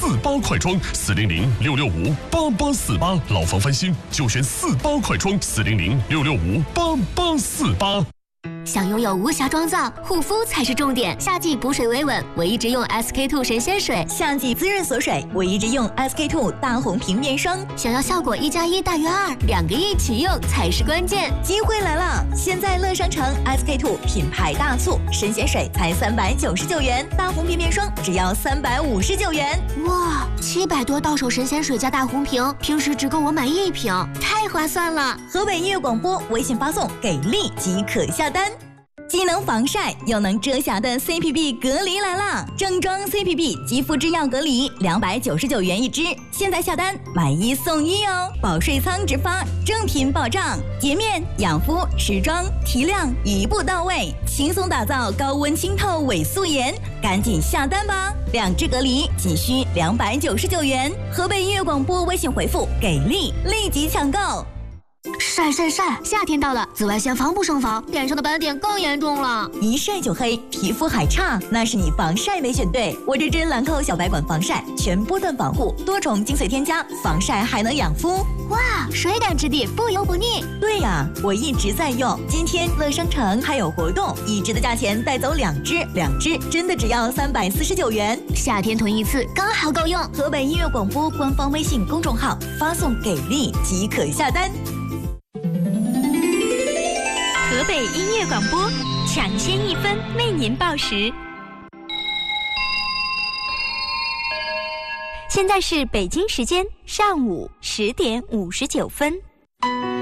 48快装，400-665-8848，老房翻新就选48快装，400-665-8848。 想拥有无瑕妆造，护肤才是重点。夏季补水维稳，我一直用 SK-II 神仙水； 夏季滋润锁水，我一直用 SK-II 大红瓶面霜。 想要效果1+1大于2，2个一起用才是关键。 机会来了！现在乐商城 SK-II 品牌大促，神仙水才399元，大红瓶面霜只要359元。 哇，700多到手神仙水加大红瓶，平时只够我买1瓶，太划算了！ 河北音乐广播微信发送给力即可下单。既能防晒又能遮瑕的 CPB 隔离来啦！正装 CPB 肌肤之钥隔离299元一支，现在下单买1送1哦！保税仓直发，正品保障，洁面、养肤、持妆、提亮一步到位，轻松打造高温清透伪素颜，赶紧下单吧！2支隔离仅需299元，河北音乐广播微信回复给力，立即抢购。 晒！夏天到了，紫外线防不胜防，脸上的斑点更严重了。 一晒就黑，皮肤还差，那是你防晒没选对。我这支兰蔻小白管防晒，全波段防护，多重精粹添加，防晒还能养肤。 哇，水感质地，不油不腻。 对呀，我一直在用。今天乐商城还有活动，1支的价钱带走2支，2支真的只要349元。 夏天囤一次刚好够用。 河北音乐广播官方微信公众号发送给力即可下单。 河北音乐广播，抢先1分为您报时。现在是北京时间上午10点59分。